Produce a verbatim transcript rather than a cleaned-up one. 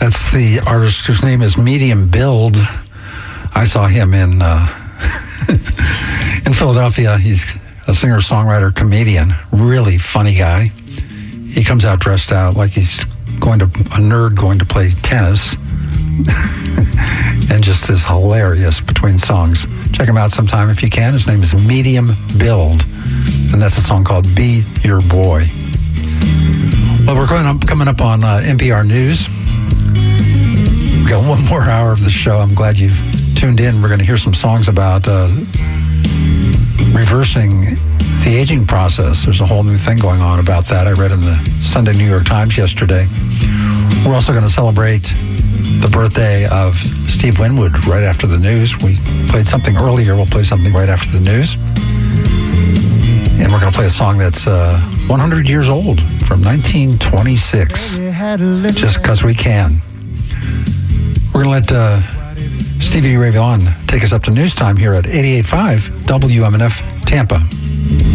That's the artist whose name is Medium Build. I saw him in uh, in Philadelphia. He's a singer-songwriter, comedian, really funny guy. He comes out dressed out like he's going to a nerd going to play tennis, and just is hilarious between songs. Check him out sometime if you can. His name is Medium Build, and that's a song called "Be Your Boy." Well, we're going up, coming up on uh, N P R News. We've got one more hour of the show. I'm glad you've tuned in. We're going to hear some songs about uh, reversing the aging process. There's a whole new thing going on about that. I read in the Sunday New York Times yesterday. We're also going to celebrate the birthday of Steve Winwood right after the news. We played something earlier. We'll play something right after the news. And we're going to play a song that's uh, one hundred years old from nineteen twenty-six. Just because we can. We're going to let uh, Stevie Ray Vaughan take us up to news time here at eighty-eight point five W M N F Tampa.